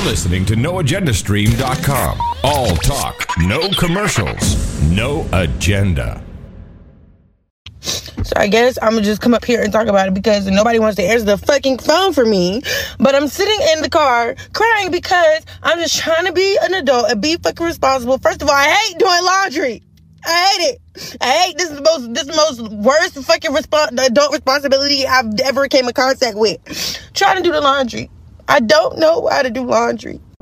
listening to NoAgendaStream.com. All talk, no commercials, no agenda. So I guess I'm gonna just come up here and talk about it because nobody wants to answer the fucking phone for me. But I'm sitting in the car crying because I'm just trying to be an adult and be fucking responsible. First of all, I hate doing laundry. I hate it. I hate this is the most worst fucking adult responsibility I've ever came in contact with. Trying to do the laundry. I don't know how to do laundry.